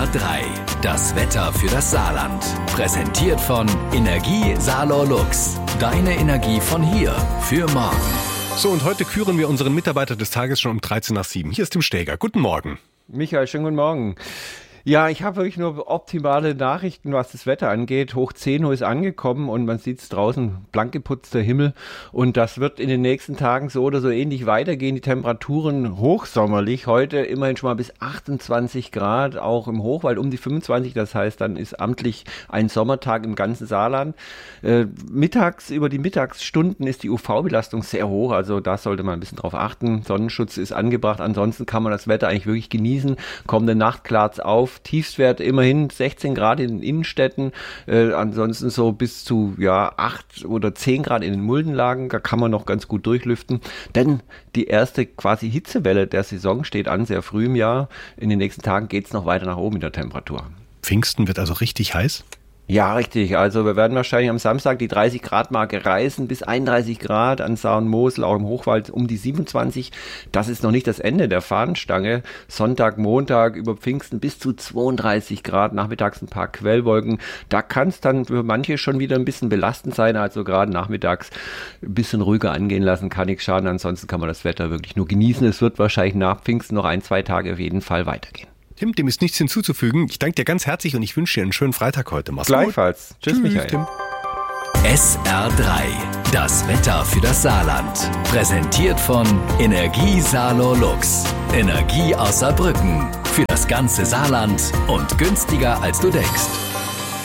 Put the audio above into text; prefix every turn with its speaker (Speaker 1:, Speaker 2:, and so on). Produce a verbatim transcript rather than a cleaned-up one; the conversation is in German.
Speaker 1: drei, das Wetter für das Saarland. Präsentiert von Energie Saarlor Lux. Deine Energie von hier für morgen.
Speaker 2: So, und heute küren wir unseren Mitarbeiter des Tages schon um dreizehn nach sieben. Hier ist Tim Steger. Guten Morgen.
Speaker 3: Michael, schönen guten Morgen. Ja, ich habe wirklich nur optimale Nachrichten, was das Wetter angeht. Hoch zehn Uhr ist angekommen und man sieht es draußen, blank geputzter Himmel. Und das wird in den nächsten Tagen so oder so ähnlich weitergehen. Die Temperaturen hochsommerlich. Heute immerhin schon mal bis achtundzwanzig Grad, auch im Hochwald um die fünfundzwanzig. Das heißt, dann ist amtlich ein Sommertag im ganzen Saarland. Äh, mittags, über die Mittagsstunden ist die U V-Belastung sehr hoch. Also da sollte man ein bisschen drauf achten. Sonnenschutz ist angebracht. Ansonsten kann man das Wetter eigentlich wirklich genießen. Kommende Nacht klart's auf. Tiefstwert immerhin sechzehn Grad in den Innenstädten, äh, ansonsten so bis zu ja acht oder zehn Grad in den Muldenlagen, da kann man noch ganz gut durchlüften, denn die erste quasi Hitzewelle der Saison steht an, sehr früh im Jahr. In den nächsten Tagen geht es noch weiter nach oben in der Temperatur.
Speaker 2: Pfingsten wird also richtig heiß?
Speaker 3: Ja, richtig. Also wir werden wahrscheinlich am Samstag die dreißig Grad Marke reißen, bis einunddreißig Grad an Saar und Mosel, auch im Hochwald um die siebenundzwanzig. Das ist noch nicht das Ende der Fahnenstange. Sonntag, Montag über Pfingsten bis zu zweiunddreißig Grad, nachmittags ein paar Quellwolken. Da kann es dann für manche schon wieder ein bisschen belastend sein, also gerade nachmittags ein bisschen ruhiger angehen lassen, kann nichts schaden. Ansonsten kann man das Wetter wirklich nur genießen. Es wird wahrscheinlich nach Pfingsten noch ein, zwei Tage auf jeden Fall weitergehen.
Speaker 2: Tim, dem ist nichts hinzuzufügen. Ich danke dir ganz herzlich und ich wünsche dir einen schönen Freitag heute. Mach's
Speaker 3: Gleichfalls.
Speaker 2: Gut.
Speaker 3: Tschüss, Michael. Tim.
Speaker 1: S R drei, das Wetter für das Saarland. Präsentiert von Energie Saarlor Lux. Energie aus Saarbrücken. Für das ganze Saarland und günstiger als du denkst.